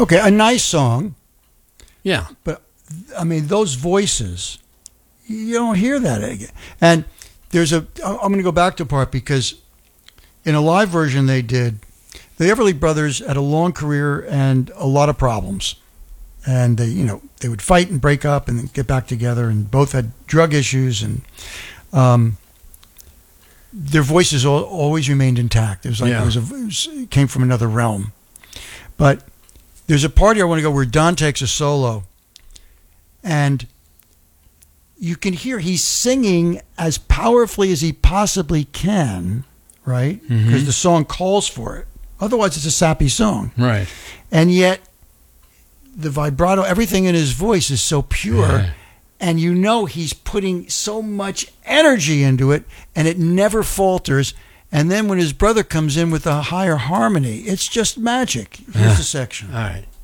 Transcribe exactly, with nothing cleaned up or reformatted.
Okay, a nice song. Yeah. But, I mean, those voices, you don't hear that again. And there's a, I'm going to go back to a part because in a live version they did, the Everly Brothers had a long career and a lot of problems. And they, you know, they would fight and break up and then get back together, and both had drug issues, and um, their voices all, always remained intact. It was like Yeah. it was, a, it was it came from another realm. But there's a part here I want to go where Don takes a solo, and you can hear he's singing as powerfully as he possibly can, right? Because Mm-hmm. the song calls for it. Otherwise, it's a sappy song. Right. And yet, the vibrato, everything in his voice is so pure, Yeah. and you know he's putting so much energy into it, and it never falters. And then when his brother comes in with a higher harmony, it's just magic. Here's Yeah. the section. All right.